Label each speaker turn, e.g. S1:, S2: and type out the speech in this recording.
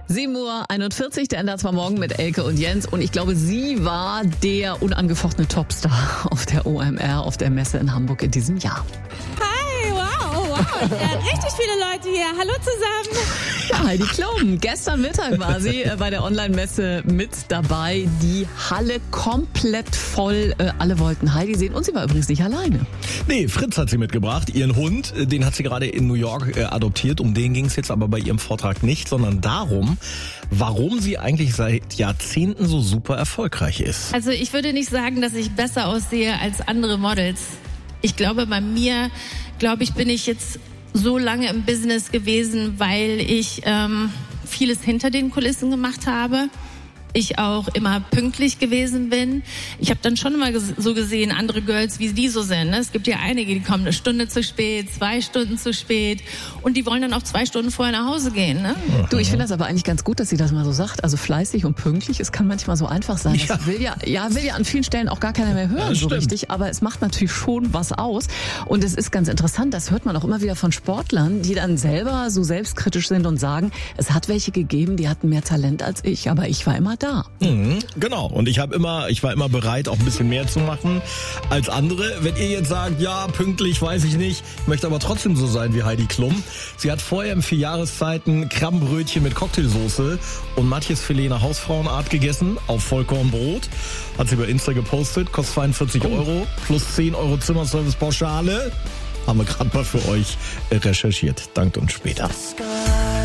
S1: 7:41 Uhr, der Ende war morgen mit Elke und Jens. Und ich glaube, sie war der unangefochtene Topstar auf der OMR, auf der Messe in Hamburg in diesem Jahr.
S2: Hi, wow. Richtig viele Leute hier. Hallo zusammen.
S1: Ja, Heidi Klum. Gestern Mittag war sie bei der Online-Messe mit dabei. Die Halle komplett voll. Alle wollten Heidi sehen und sie war übrigens nicht alleine.
S3: Nee, Fritz hat sie mitgebracht. Ihren Hund, den hat sie gerade in New York adoptiert. Um den ging es jetzt aber bei ihrem Vortrag nicht, sondern darum, warum sie eigentlich seit Jahrzehnten so super erfolgreich ist.
S2: Also ich würde nicht sagen, dass ich besser aussehe als andere Models. Ich glaube, bei mir, bin ich jetzt so lange im Business gewesen, weil ich vieles hinter den Kulissen gemacht habe. Ich auch immer pünktlich gewesen bin. Ich habe dann schon immer so gesehen, andere Girls, wie die so sind. Ne? Es gibt ja einige, die kommen 1 Stunde zu spät, 2 Stunden zu spät und die wollen dann auch 2 Stunden vorher nach Hause gehen. Ne?
S1: Du, ich finde das aber eigentlich ganz gut, dass sie das mal so sagt. Also fleißig und pünktlich, es kann manchmal so einfach sein. Das will ja an vielen Stellen auch gar keiner mehr hören, so richtig. Aber es macht natürlich schon was aus. Und es ist ganz interessant, das hört man auch immer wieder von Sportlern, die dann selber so selbstkritisch sind und sagen, es hat welche gegeben, die hatten mehr Talent als ich, aber ich war immer da.
S3: Genau. Und ich war immer bereit, auch ein bisschen mehr zu machen als andere. Wenn ihr jetzt sagt, ja, pünktlich, weiß ich nicht, möchte aber trotzdem so sein wie Heidi Klum. Sie hat vorher im 4 Jahreszeiten Krabbenbrötchen mit Cocktailsoße und Matjesfilet nach Hausfrauenart gegessen auf Vollkornbrot. Hat sie bei Insta gepostet, kostet 42 Euro plus 10 Euro Zimmerservice-Pauschale. Haben wir gerade mal für euch recherchiert. Dankt uns später.